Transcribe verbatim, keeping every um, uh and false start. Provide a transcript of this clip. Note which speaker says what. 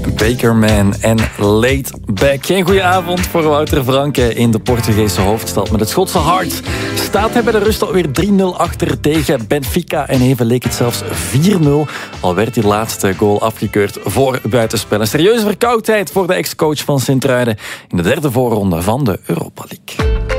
Speaker 1: Bakerman en Laid Back. Geen goede avond voor Wouter Franke in de Portugese hoofdstad. Met het Schotse Hearts staat hij bij de rust alweer drie nul achter tegen Benfica. En even leek het zelfs vier nul. Al werd die laatste goal afgekeurd voor buitenspel. Een serieuze verkoudheid voor de ex-coach van Sint-Truiden in de derde voorronde van de Europa League.